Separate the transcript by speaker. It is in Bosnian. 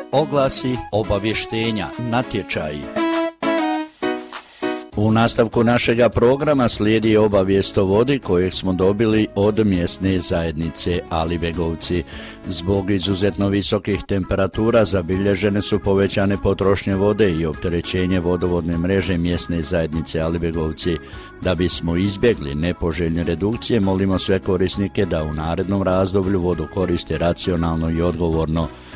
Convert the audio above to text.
Speaker 1: oglasi, obavještenja, natječaji. U nastavku našega programa slijedi obavijest o vodi kojeg smo dobili od mjesne zajednice Alibegovci. Zbog izuzetno visokih temperatura zabilježene su povećane potrošnje vode i opterećenje vodovodne mreže mjesne zajednice Alibegovci. Da bismo izbjegli nepoželjne redukcije, molimo sve korisnike da u narednom razdoblju vodu koriste racionalno i odgovorno.